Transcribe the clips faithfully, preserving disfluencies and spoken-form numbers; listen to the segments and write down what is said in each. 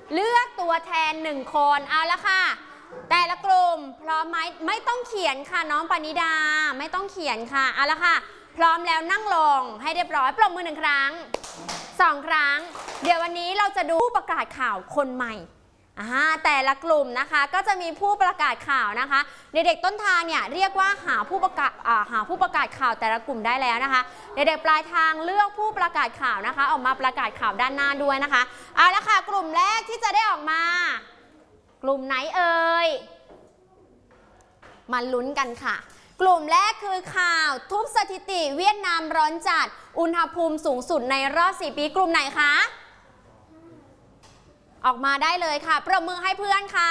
เลือกตัวแทนหนึ่งคนเอาละค่ะแต่ละกลุ่มพร้อมไหมไม่ต้องเขียนค่ะน้องปณิดาไม่ต้องเขียนค่ะเอาละค่ะพร้อมแล้วนั่งลงให้เรียบร้อยปรบมือหนึ่งครั้งสองครั้งเดี๋ยววันนี้เราจะดูผู้ประกาศข่าวคนใหม่อ่าแต่ละกลุ่มนะคะก็จะมีผู้ประกาศข่าวนะคะเด็กๆต้นทางเนี่ยเรียกว่าหาผู้ประกาศอ่าหาผู้ประกาศข่าวแต่ละกลุ่มได้แล้วนะคะเด็กๆปลายทางเลือกผู้ประกาศข่าวนะคะออกมาประกาศข่าวด้านหน้าด้วยนะคะเอาละค่ะกลุ่มแรกที่จะได้ออกมากลุ่มไหนเอ่ยมาลุ้นกันค่ะกลุ่มแรกคือข่าวทุบสถิติเวียดนามร้อนจัดอุณหภูมิสูงสุดในรอบสี่ปีกลุ่มไหนคะออกมาได้เลยค่ะปรบมือให้เพื่อนค่ะ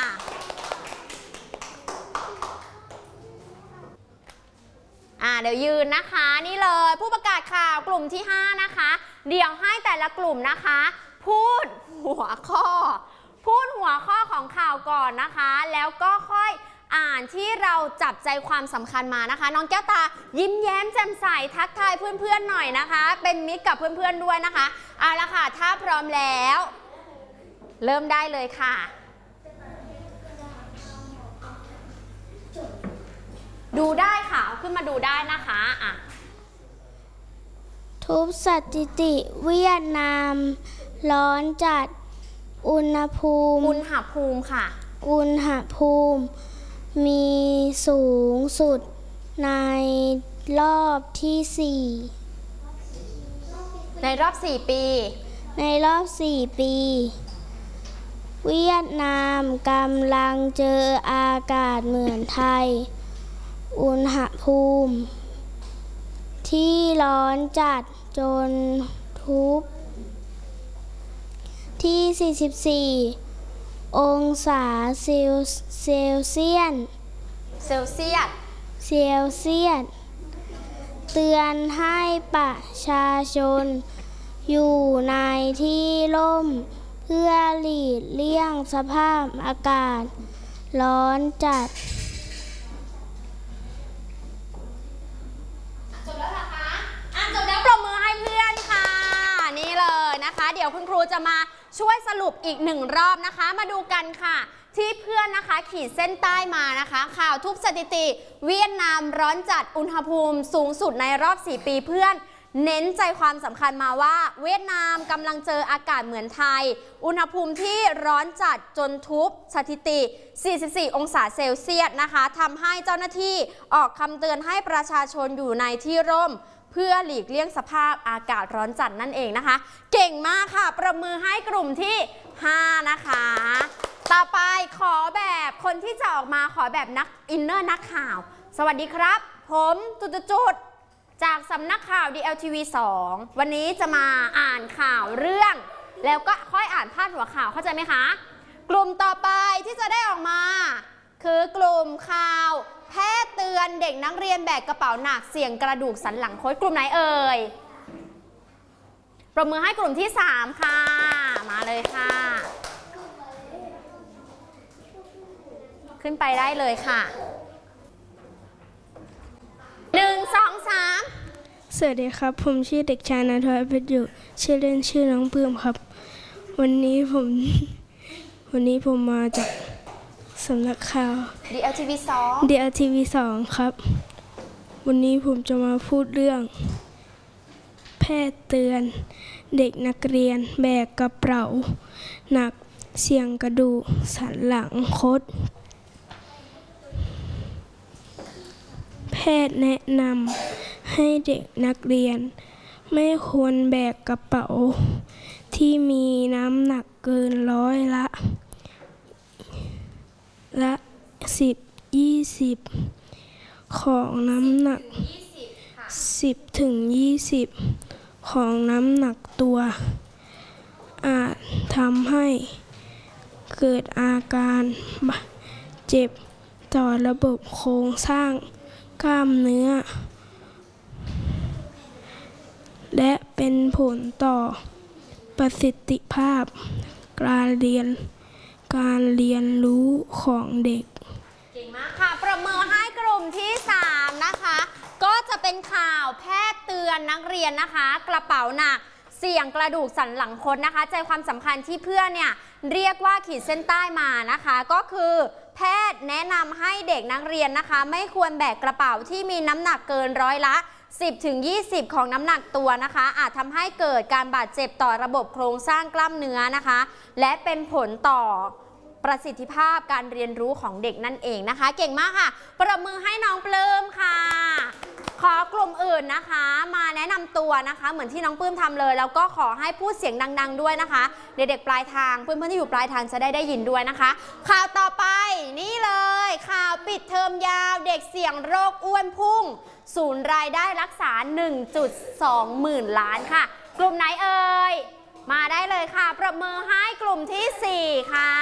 อ่าเดี๋ยวยืนนะคะนี่เลยผู้ประกาศข่าวกลุ่มที่ห้านะคะเดี๋ยวให้แต่ละกลุ่มนะคะพูดหัวข้อพูดหัวข้อของข่าวก่อนนะคะแล้วก็ค่อยอ่านที่เราจับใจความสำคัญมานะคะน้องแก้วตายิ้มแย้มแจ่มใสทักทายเพื่อนๆหน่อยนะคะเป็นมิตรกับเพื่อนๆด้วยนะคะเอาละค่ะถ้าพร้อมแล้วเริ่มได้เลยค่ะดูได้ค่ะขึ้นมาดูได้นะคะอ่ะทุบสถิติเวียดนามร้อนจัดอุณหภูมิอุณหภูมิค่ะอุณหภูมิมีสูงสุดในรอบที่สี่ในรอบสี่ปีในรอบสี่ปีเวียดนามกำลังเจออากาศเหมือนไทยอุณหภูมิที่ร้อนจัดจนทุบที่สี่สิบสี่องศาเซลเซลเซียสเซลเซียสเซลเซียสเตือนให้ประชาชนอยู่ในที่ร่มเพื่อหลีกเลี่ยงสภาพอากาศร้อนจัดจบแล้วเหรอคะอ่ะจบแล้วปรบมือให้เพื่อนค่ะนี่เลยนะคะเดี๋ยวคุณครูจะมาช่วยสรุปอีกหนึ่งรอบนะคะมาดูกันค่ะที่เพื่อนนะคะขีดเส้นใต้มานะคะข่าวทุบสถิติเวียดนามร้อนจัดอุณหภูมิสูงสุดในรอบสี่ปีเพื่อนเน้นใจความสำคัญมาว่าเวียดนามกำลังเจออากาศเหมือนไทยอุณหภูมิที่ร้อนจัดจนทุบสถิติสี่สิบสี่องศาเซลเซียสนะคะทำให้เจ้าหน้าที่ออกคำเตือนให้ประชาชนอยู่ในที่ร่มเพื่อหลีกเลี่ยงสภาพอากาศร้อนจัดนั่นเองนะคะเก่งมากค่ะประมือให้กลุ่มที่ห้านะคะต่อไปขอแบบคนที่จะออกมาขอแบบนักอินเนอร์นักข่าวสวัสดีครับผมจุดๆจากสำนักข่าว ดี แอล ที วี สอง วันนี้จะมาอ่านข่าวเรื่องแล้วก็ค่อยอ่านพาดหัวข่าวเข้าใจไหมคะกลุ่มต่อไปที่จะได้ออกมาคือกลุ่มข่าวแพทย์เตือนเด็กนักเรียนแบกกระเป๋าหนักเสี่ยงกระดูกสันหลังโค้งกลุ่มไหนเอ่ยปรบมือให้กลุ่มที่สามค่ะมาเลยค่ะขึ้นไปได้เลยค่ะหนึ่งสองสามสวัสดีครับผมชื่อเด็กชายณัฐวัฒน์เพชรอยู่ชื่อเล่นชื่อน้องเพิ่มครับวันนี้ผมวันนี้ผมมาจากสำนักข่าวดี แอล ที วี สองดี แอล ที วี สอง ครับวันนี้ผมจะมาพูดเรื่องแพทย์เตือนเด็กนักเรียนแบกกระเป๋าหนักเสี่ยงกระดูกสันหลังคดแพทย์แนะนำให้เด็กนักเรียนไม่ควรแบกกระเป๋าที่มีน้ำหนักเกินร้อยละละสิบยี่สิบของน้ำหนักสิบถึงยี่สิบของน้ำหนักตัวอาจทำให้เกิดอาการเจ็บต่อระบบโครงสร้างกล้ามเนื้อและเป็นผลต่อประสิทธิภาพการเรียนการเรียนรู้ของเด็กเก่งมากค่ะประเมินให้กลุ่มที่สามนะคะก็จะเป็นข่าวแพทย์เตือนนักเรียนนะคะกระเป๋าหนักเสี่ยงกระดูกสันหลังคดนะคะใจความสำคัญที่เพื่อนเนี่ยเรียกว่าขีดเส้นใต้มานะคะก็คือแพทย์แนะนำให้เด็กนักเรียนนะคะไม่ควรแบกกระเป๋าที่มีน้ำหนักเกินร้อยละสิบถึงยี่สิบ ของน้ำหนักตัวนะคะอาจทำให้เกิดการบาดเจ็บต่อระบบโครงสร้างกล้ามเนื้อนะคะและเป็นผลต่อประสิทธิภาพการเรียนรู้ของเด็กนั่นเองนะคะเก่งมากค่ะปรบมือให้น้องปลื้มค่ะขอกลุ่มอื่นนะคะมาแนะนำตัวนะคะเหมือนที่น้องปลื้มทำเลยแล้วก็ขอให้พูดเสียงดังๆด้วยนะคะเด็กๆปลายทางเพื่อนๆที่อยู่ปลายทางจะได้ได้ยินด้วยนะคะข่าวต่อไปนี่เลยข่าวปิดเทอมยาวเด็กเสี่ยงโรคอ้วนพุ่งศูนย์รายได้รักษา หนึ่งจุดสอง หมื่นล้านค่ะกลุ่มไหนเอ่ยมาได้เลยค่ะปรบมือให้กลุ่มที่สี่ค่ะ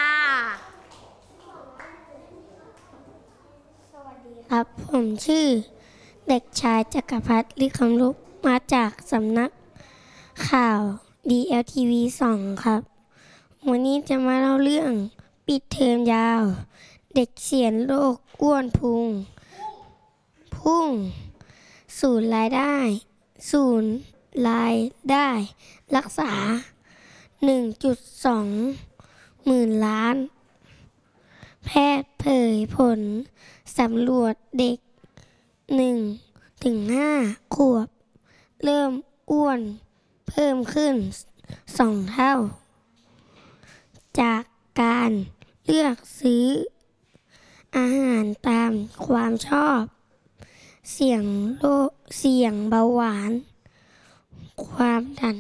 สวัสดีครับผมชื่อเด็กชายจักรพัฒน์ลิคำลุกมาจากสำนักข่าว ดี แอล ที วี สอง ครับวันนี้จะมาเล่าเรื่องปิดเทอมยาวเด็กเสี่ยงโรคอ้วนพุงพุ่งศูนย์รายได้ศูนย์รายได้รักษา หนึ่งจุดสอง หมื่นล้านแพทย์เผยผลสำรวจเด็กหนึ่งถึงห้าขวบเริ่มอ้วนเพิ่มขึ้นสองเท่าจากการเลือกซื้ออาหารตามความชอบเสี่ยงโรคเสี่ยงเบาหวานความดัน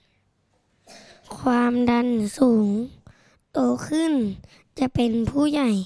ความดันสูงโตขึ้นจะเป็นผู้ใหญ่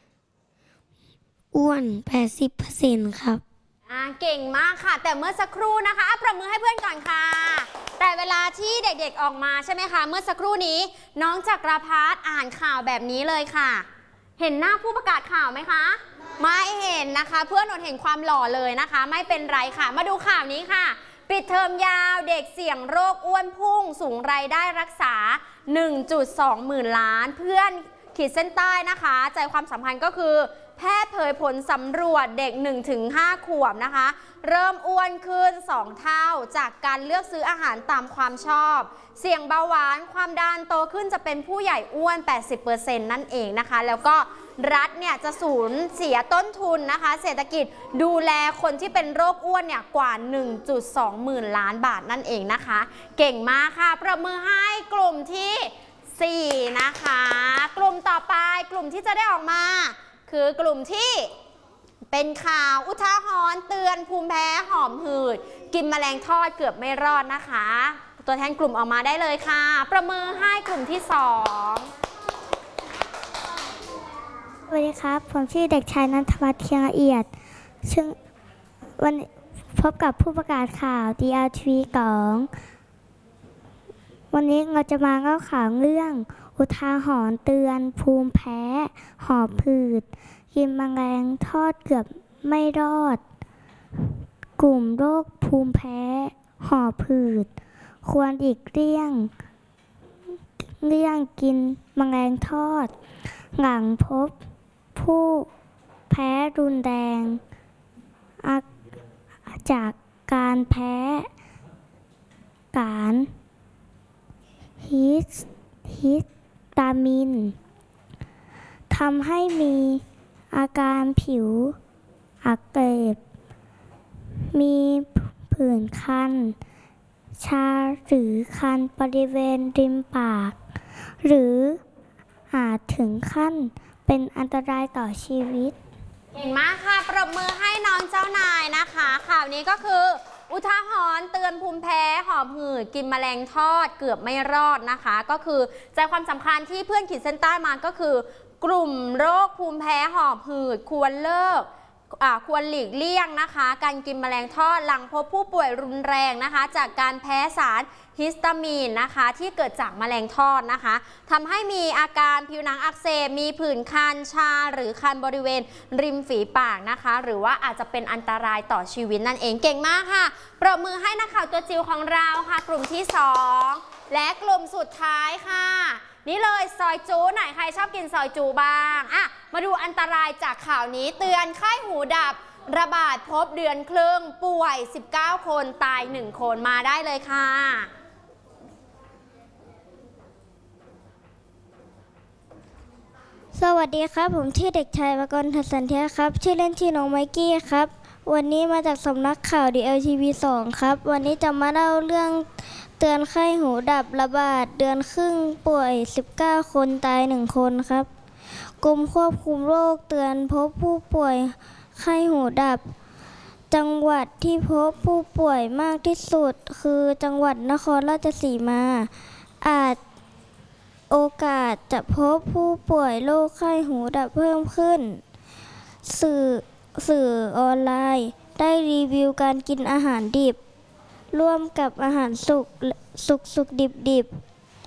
อ้วน แปดสิบเปอร์เซ็นต์ ครับอ่าเก่งมากค่ะแต่เมื่อสักครู่นะคะปรบมือให้เพื่อนก่อนค่ะแต่เวลาที่เด็กๆออกมาใช่ไหมคะเมื่อสักครู่นี้น้องจักรพัฒน์อ่านข่าวแบบนี้เลยค่ะเห็นหน้าผู้ประกาศข่าวไหมคะไม่เห็นนะคะเพื่อนอดเห็นความหล่อเลยนะคะไม่เป็นไรค่ะมาดูข่าวนี้ค่ะปิดเทอมยาวเด็กเสี่ยงโรคอ้วนพุ่งสูงรายได้รักษา หนึ่งจุดสอง หมื่นล้านเพื่อนขีดเส้นใต้นะคะใจความสัมพันธ์ก็คือแพทย์เผยผลสำรวจเด็ก หนึ่งถึงห้า ขวบนะคะเริ่มอ้วนขึ้นสองเท่าจากการเลือกซื้ออาหารตามความชอบเสี่ยงเบาหวานความดันโตขึ้นจะเป็นผู้ใหญ่อ้วน แปดสิบเปอร์เซ็นต์ นั่นเองนะคะแล้วก็รัฐเนี่ยจะสูญเสียต้นทุนนะคะเศรษฐกิจดูแลคนที่เป็นโรคอ้วนเนี่ยกว่า หนึ่งจุดสอง หมื่นล้านบาทนั่นเองนะคะเก่งมากค่ะประมือให้กลุ่มที่สี่นะคะกลุ่มต่อไปกลุ่มที่จะได้ออกมาคือกลุ่มที่เป็นข่าวอุทาหรณ์เตือนภูมิแพ้หอบหืดกินแมลงทอดเกือบไม่รอดนะคะตัวแทนกลุ่มออกมาได้เลยค่ะประมือให้กลุ่มที่สองสวัสดีครับผมชื่อเด็กชายนันทวัฒน์เทียงละเอียดซึ่งวันพบกับผู้ประกาศข่าว ดี แอล ที วี สอง วันนี้เราจะมาเล่าข่าวเรื่องอุทาหรณ์เตือนภูมิแพ้หอบหืดกินแมลงทอดเกือบไม่รอดกลุ่มโรคภูมิแพ้หอบหืดควรหลีกเลี่ยงเลี่ยงกินแมลงทอดหลังพบผู้แพ้รุนแรงจากการแพ้การฮิสฮิสตามินทำให้มีอาการผิวอักเสบมีผื่นคันชาหรือคันบริเวณริมปากหรืออาจถึงขั้นเป็นอันตรายต่อชีวิตเก่งมากค่ะปรบมือให้น้องเจ้านายนะคะข่าวนี้ก็คืออุทาหรณ์เตือนภูมิแพ้หอบหืดกินแมลงทอดเกือบไม่รอดนะคะก็คือใจความสำคัญที่เพื่อนขีดเส้นใต้มาก็คือกลุ่มโรคภูมิแพ้หอบหืดควรเลิกควรหลีกเลี่ยงนะคะการกินแมลงทอดหลังพบผู้ป่วยรุนแรงนะคะจากการแพ้สารฮิสตามีนนะคะที่เกิดจากแมลงทอดนะคะทำให้มีอาการผิวหนังอักเสบมีผื่นคันชาหรือคันบริเวณริมฝีปากนะคะหรือว่าอาจจะเป็นอันตรายต่อชีวิตนั่นเองเก่งมากค่ะปรบมือให้นักข่าวตัวจิ๋วของเราค่ะกลุ่มที่สองและกลุ่มสุดท้ายค่ะนี่เลยซอยจูไหนใครชอบกินซอยจูบ้างอ่ะมาดูอันตรายจากข่าวนี้เตือนไข้หูดับระบาดพบเดือนครึ่งป่วยสิบเก้าคนตายหนึ่งคนมาได้เลยค่ะสวัสดีครับผมชื่อเด็กชายวกรทัศสันเทียครับชื่อเล่นชื่อน้องไมกี้ครับวันนี้มาจากสำนักข่าว ดี แอล ที วี สองครับวันนี้จะมาเล่าเรื่องเตือนไข้หูดับระบาดเดือนครึ่งป่วยสิบเก้าคนตายหนึ่งคนครับกรมควบคุมโรคเตือนพบผู้ป่วยไข้หูดับจังหวัดที่พบผู้ป่วยมากที่สุดคือจังหวัดนครราชสีมาอาจโอกาสจะพบผู้ป่วยโรคไข้หูดับเพิ่มขึ้นสื่อสื่อออนไลน์ได้รีวิวการกินอาหารดิบร่วมกับอาหารสุกสุกสุกดิบดิบ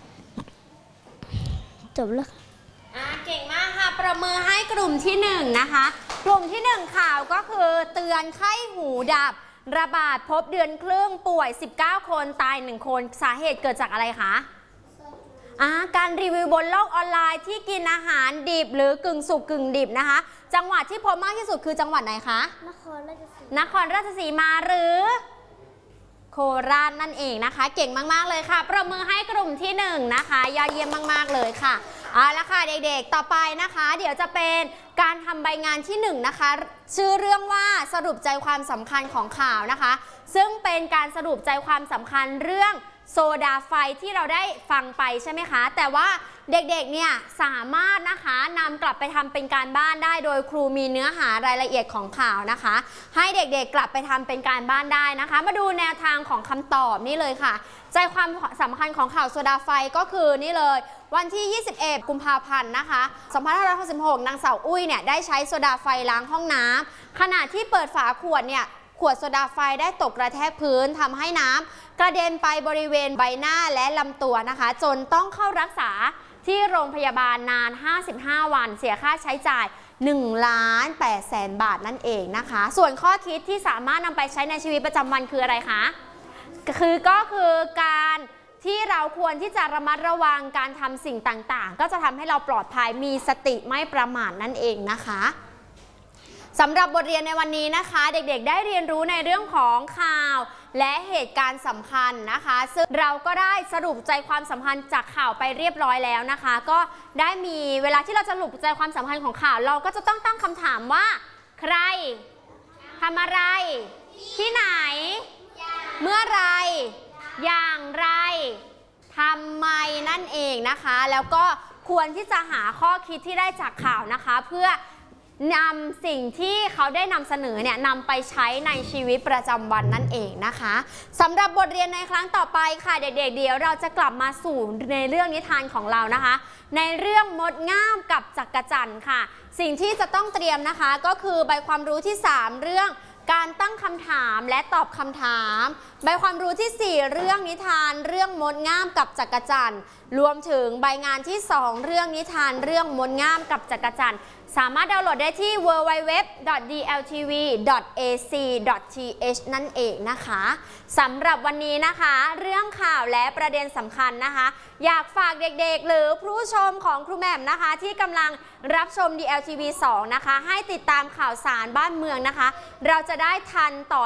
จบแล้วอ่าเก่งมากค่ะประมือให้กลุ่มที่หนึ่งนะคะกลุ่มที่หนึ่งข่าวก็คือเตือนไข้หูดับระบาดพบเดือนครึ่งป่วยสิบเก้าคนตายหนึ่งคนสาเหตุเกิดจากอะไรคะอ่าการรีวิวบนโลกออนไลน์ที่กินอาหารดิบหรือกึ่งสุกกึ่งดิบนะคะจังหวัดที่พบมากที่สุดคือจังหวัดไหนคะนครราชสีมานครราชสีมาหรือโคราชนั่นเองนะคะเก่งมากๆเลยค่ะประมือให้กลุ่มที่หนึ่งนะคะยอดเยี่ยมมากๆเลยค่ะเอาละค่ะเด็กๆต่อไปนะคะเดี๋ยวจะเป็นการทำใบงานที่หนึ่งนะคะชื่อเรื่องว่าสรุปใจความสำคัญของข่าวนะคะซึ่งเป็นการสรุปใจความสำคัญเรื่องโซดาไฟที่เราได้ฟังไปใช่ไหมคะแต่ว่าเด็กๆเนี่ยสามารถนะคะนำกลับไปทำเป็นการบ้านได้โดยครูมีเนื้อหารายละเอียดของข่าวนะคะให้เด็กๆกลับไปทำเป็นการบ้านได้นะคะมาดูแนวทางของคำตอบนี่เลยค่ะใจความสำคัญของข่าวโซดาไฟก็คือนี่เลยวันที่ยี่สิบเอ็ดกุมภาพันธ์นะคะสองพันห้าร้อยหกสิบหกนางสาวอุ้ยเนี่ยได้ใช้โซดาไฟล้างห้องน้ำขณะที่เปิดฝาขวดเนี่ยขวดโซดาไฟได้ตกกระแทกพื้นทำให้น้ำกระเด็นไปบริเวณใบหน้าและลำตัวนะคะจนต้องเข้ารักษาที่โรงพยาบาลนานห้าสิบห้าวันเสียค่าใช้จ่ายหนึ่งล้านแปดแสนบาทนั่นเองนะคะส่วนข้อคิดที่สามารถนำไปใช้ในชีวิตประจำวันคืออะไรคะคือก็คือการที่เราควรที่จะระมัดระวังการทำสิ่งต่างๆก็จะทำให้เราปลอดภัยมีสติไม่ประมาทนั่นเองนะคะสำหรับบทเรียนในวันนี้นะคะเด็กๆได้เรียนรู้ในเรื่องของข่าวและเหตุการณ์สำคัญนะคะซึ่งเราก็ได้สรุปใจความสำคัญจากข่าวไปเรียบร้อยแล้วนะคะก็ได้มีเวลาที่เราจะสรุปใจความสำคัญของข่าวเราก็จะต้องตั้งคำถามว่าใครทำอะไรที่ไหนเมื่อไรอย่างไรทำไมนั่นเองนะคะแล้วก็ควรที่จะหาข้อคิดที่ได้จากข่าวนะคะเพื่อนำสิ่งที่เขาได้นำเสนอเนี่ยนำไปใช้ในชีวิตประจำวันนั่นเองนะคะสำหรับบทเรียนในครั้งต่อไปค่ะเด็กๆเดี๋ยวเราจะกลับมาสู่ในเรื่องนิทานของเรานะคะในเรื่องมดง่ามกับจักรจั่นค่ะสิ่งที่จะต้องเตรียมนะคะก็คือใบความรู้ที่สามเรื่องการตั้งคำถามและตอบคำถามใบความรู้ที่สี่เรื่องนิทานเรื่องมดง่ามกับจักรจั่นรวมถึงใบงานที่สองเรื่องนิทานเรื่องมดง่ามกับจักรจั่นสามารถดาวน์โหลดได้ที่ ดับเบิลยู ดับเบิลยู ดับเบิลยู ดอท ดี แอล ที วี ดอท เอ ซี ดอท ที เอช นั่นเองนะคะสำหรับวันนี้นะคะเรื่องข่าวและประเด็นสำคัญนะคะอยากฝากเด็กๆหรือผู้ชมของครูแหม่มนะคะที่กำลังรับชม ดี แอล ที วี สองนะคะให้ติดตามข่าวสารบ้านเมืองนะคะเราจะได้ทันต่อ